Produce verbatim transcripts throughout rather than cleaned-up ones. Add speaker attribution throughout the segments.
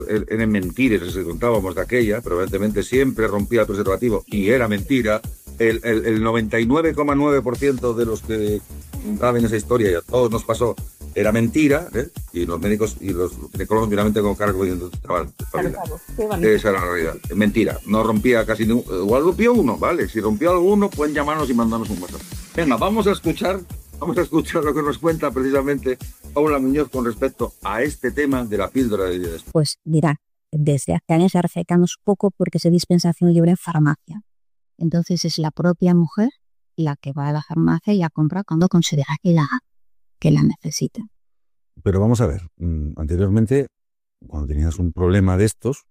Speaker 1: eran mentiras que contábamos de aquella, pero evidentemente siempre rompía el preservativo y era mentira. El, el, el noventa y nueve coma nueve por ciento de los que contaban esa historia, y a todos nos pasó, era mentira, ¿eh? Y los médicos y los ginecólogos finalmente con cargo diciendo, chaval, esa era la realidad. Mentira, no rompía casi ni uno. Igual rompió uno, ¿vale? Si rompió alguno, pueden llamarnos y mandarnos un WhatsApp. Venga, vamos a escuchar, vamos a escuchar lo que nos cuenta precisamente Paula Muñoz con respecto a este tema de la píldora de día después.
Speaker 2: Pues dirá, desde hace años ya recetamos poco porque se dispensación libre en farmacia. Entonces es la propia mujer la que va a la farmacia y la compra cuando considera que la, que la necesita.
Speaker 1: Pero vamos a ver, anteriormente, cuando tenías un problema de estos,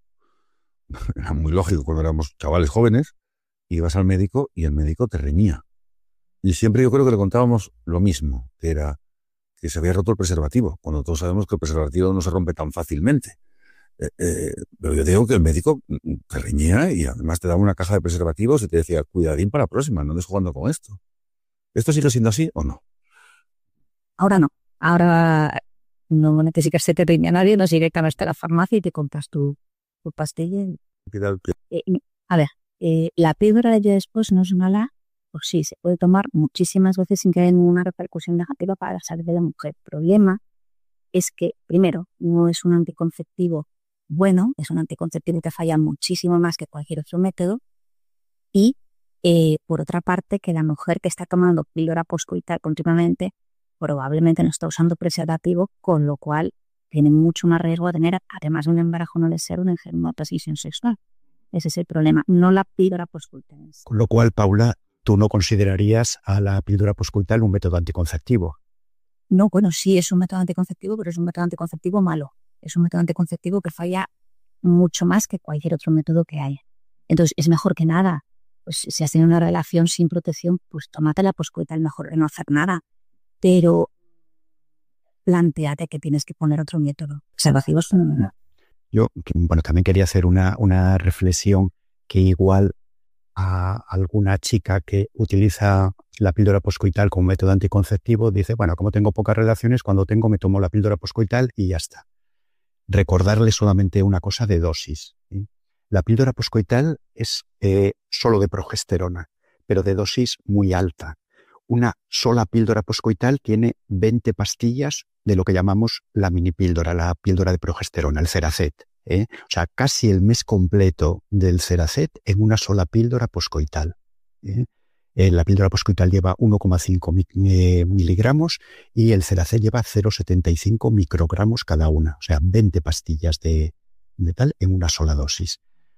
Speaker 1: era muy lógico cuando éramos chavales jóvenes, ibas al médico y el médico te reñía. Y siempre yo creo que le contábamos lo mismo, que era que se había roto el preservativo, cuando todos sabemos que el preservativo no se rompe tan fácilmente. Eh, eh, pero yo digo que el médico te reñía y además te daba una caja de preservativos y te decía, cuidadín para la próxima, no andes jugando con esto. ¿Esto sigue siendo así o no?
Speaker 2: Ahora no. Ahora no necesitas que te riña nadie, no sigue que a la farmacia y te compras tu, tu pastilla. Eh, a ver, eh, la píldora de después no es mala, pues sí, se puede tomar muchísimas veces sin que haya ninguna repercusión negativa para la salud de la mujer. El problema es que, primero, no es un anticonceptivo bueno, es un anticonceptivo que falla muchísimo más que cualquier otro método. Y, eh, por otra parte, que la mujer que está tomando píldora poscoital continuamente probablemente no está usando preservativo, con lo cual tiene mucho más riesgo de tener, además de un embarazo no deseado, una enfermedad de transmisión sexual. Ese es el problema, no la píldora poscoital.
Speaker 3: Con lo cual, Paula, ¿tú no considerarías a la píldora poscoital un método anticonceptivo?
Speaker 2: No, bueno, sí es un método anticonceptivo, pero es un método anticonceptivo malo. Es un método anticonceptivo que falla mucho más que cualquier otro método que haya. Entonces, es mejor que nada. Pues si has tenido una relación sin protección, pues tómate la poscoital, mejor de no hacer nada. Pero plantéate que tienes que poner otro método. Preservativos no.
Speaker 3: Yo, bueno, también quería hacer una, una reflexión que igual a alguna chica que utiliza la píldora poscoital como método anticonceptivo dice, bueno, como tengo pocas relaciones, cuando tengo me tomo la píldora poscoital y ya está. Recordarle solamente una cosa de dosis, ¿sí? La píldora poscoital es eh, solo de progesterona, pero de dosis muy alta. Una sola píldora poscoital tiene veinte pastillas de lo que llamamos la mini píldora, la píldora de progesterona, el Cerazet. ¿eh? O sea, casi el mes completo del Cerazet en una sola píldora poscoital. ¿eh? Eh, la píldora poscoital lleva uno coma cinco eh, miligramos y el Cerazet lleva cero coma setenta y cinco microgramos cada una. O sea, veinte pastillas de, de tal en una sola dosis.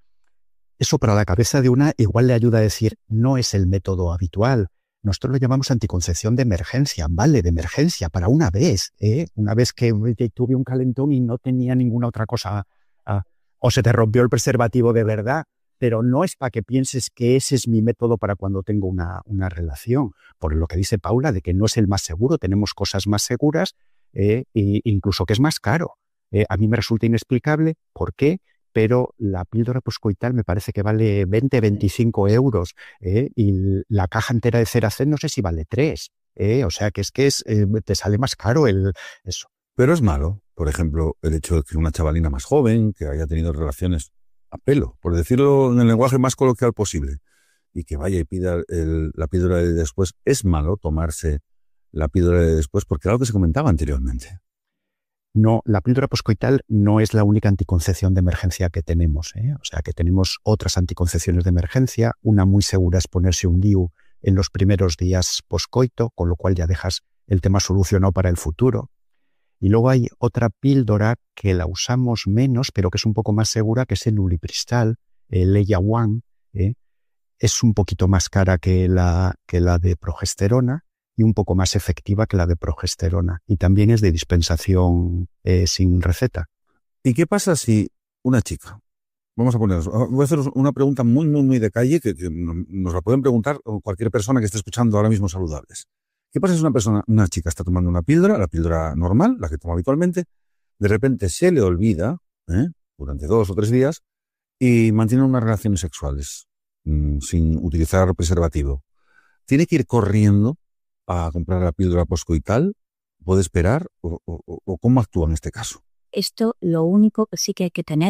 Speaker 3: Eso para la cabeza de una igual le ayuda a decir, no es el método habitual. Nosotros lo llamamos anticoncepción de emergencia, vale, de emergencia, para una vez, ¿eh? Una vez que tuve un calentón y no tenía ninguna otra cosa, ah, o se te rompió el preservativo de verdad, pero no es para que pienses que ese es mi método para cuando tengo una, una relación. Por lo que dice Paula, de que no es el más seguro, tenemos cosas más seguras, eh, e incluso que es más caro. Eh, a mí me resulta inexplicable por qué, pero la píldora poscoital me parece que vale veinte, veinticinco euros, ¿eh? Y la caja entera de Cerazet no sé si vale tres, ¿eh? O sea que es que es, eh, te sale más caro el eso.
Speaker 1: Pero es malo, por ejemplo, el hecho de que una chavalina más joven, que haya tenido relaciones a pelo, por decirlo en el lenguaje más coloquial posible, y que vaya y pida el, la píldora de después, es malo tomarse la píldora de después, porque era lo que se comentaba anteriormente.
Speaker 3: No, la píldora poscoital no es la única anticoncepción de emergencia que tenemos, ¿eh? O sea, que tenemos otras anticoncepciones de emergencia. Una muy segura es ponerse un D I U en los primeros días poscoito, con lo cual ya dejas el tema solucionado para el futuro. Y luego hay otra píldora que la usamos menos, pero que es un poco más segura, que es el ulipristal, el Leia One. ¿eh? Es un poquito más cara que la, que la de progesterona, y un poco más efectiva que la de progesterona. Y también es de dispensación eh, sin receta.
Speaker 1: ¿Y qué pasa si una chica, vamos a ponernos, voy a hacer una pregunta muy, muy, muy de calle, que, que nos la pueden preguntar cualquier persona que esté escuchando ahora mismo Saludables. ¿Qué pasa si una persona, una chica está tomando una píldora, la píldora normal, la que toma habitualmente, de repente se le olvida, ¿eh? durante dos o tres días, y mantiene unas relaciones sexuales mmm, sin utilizar preservativo? ¿Tiene que ir corriendo a comprar la píldora poscoital? ¿Puede esperar? ¿O, o, o cómo actúa en este caso?
Speaker 2: Esto lo único que sí que hay que tener